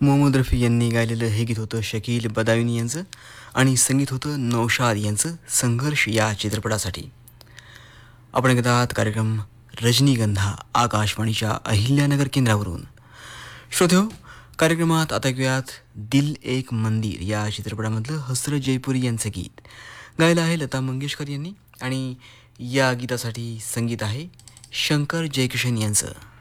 मोहम्मद रफी यांनी गायलेलं हे गीत होतं शकील बदायुनी यांचं आणि संगीत होतं नौशाद यांचं संघर्ष या चित्रपटासाठी. आपण एकदा आहात कार्यक्रम रजनीगंधा आकाशवाणीच्या अहिल्यानगर केंद्रावरून. श्रोत्यो, कार्यक्रमात आता ऐकूयात दिल एक मंदिर या चित्रपटामधलं हसरत जयपुरी यांचं गीत. गायलं आहे लता मंगेशकर यांनी आणि या गीतासाठी संगीत आहे शंकर जयकिशन यांचं.